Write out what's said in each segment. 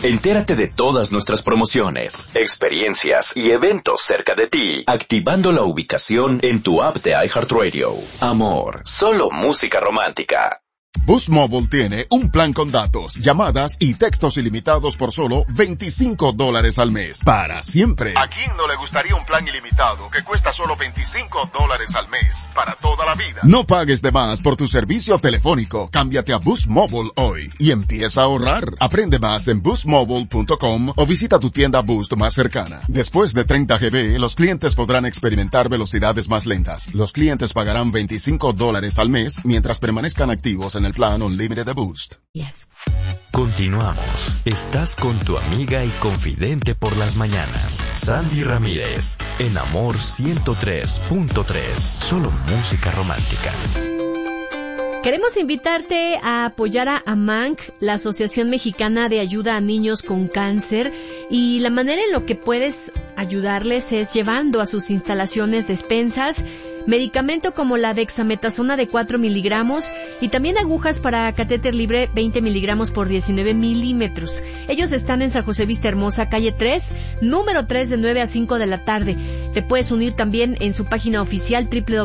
Entérate de todas nuestras promociones, experiencias y eventos cerca de ti, activando la ubicación en tu app de iHeartRadio. Amor, solo música romántica. Boost Mobile tiene un plan con datos, llamadas y textos ilimitados por solo $25 al mes. Para siempre. ¿A quién no le gustaría un plan ilimitado que cuesta solo $25 al mes? Para toda la vida. No pagues de más por tu servicio telefónico. Cámbiate a Boost Mobile hoy y empieza a ahorrar. Aprende más en boostmobile.com o visita tu tienda Boost más cercana. Después de 30 GB, los clientes podrán experimentar velocidades más lentas. Los clientes pagarán $25 al mes mientras permanezcan activos en el plan Unlimited de Boost. Yes. Continuamos. Estás con tu amiga y confidente por las mañanas, Sandy Ramírez, en Amor 103.3. Solo música romántica. Queremos invitarte a apoyar a AMANC, la Asociación Mexicana de Ayuda a Niños con Cáncer, y la manera en la que puedes ayudarles es llevando a sus instalaciones despensas, medicamento como la dexametasona de 4 miligramos y también agujas para catéter libre 20 miligramos por 19 milímetros. Ellos están en San José Vista Hermosa, calle 3, número 3, de 9 a 5 de la tarde. Te puedes unir también en su página oficial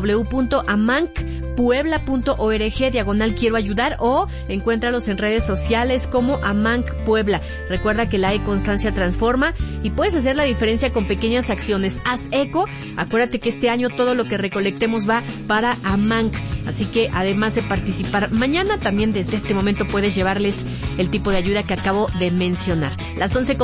www.amancpuebla.org/quiero ayudar o encuéntralos en redes sociales como AMANC Puebla. Recuerda que la e-constancia transforma y puedes hacer la diferencia con pequeñas acciones. Haz eco. Acuérdate que este año todo lo que recolectemos va para AMANC. Así que además de participar mañana, también desde este momento puedes llevarles el tipo de ayuda que acabo de mencionar. Las 11